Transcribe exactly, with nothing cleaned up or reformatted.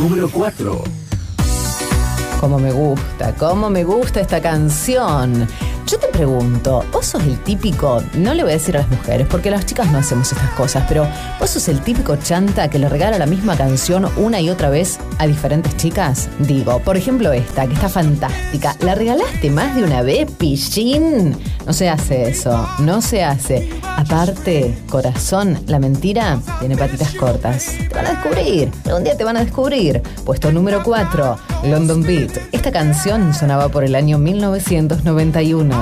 Número cuatro. Cómo me gusta, cómo me gusta esta canción. Yo te pregunto, vos sos el típico, no le voy a decir a las mujeres, porque las chicas no hacemos estas cosas, pero vos sos el típico chanta que le regala la misma canción una y otra vez a diferentes chicas. Digo, por ejemplo esta, que está fantástica. ¿La regalaste más de una vez, pichín? No se hace eso, no se hace. Aparte, corazón, la mentira tiene patitas cortas. Te van a descubrir, algún día te van a descubrir. Puesto número cuatro, London Beat. Esta canción sonaba por el año mil novecientos noventa y uno.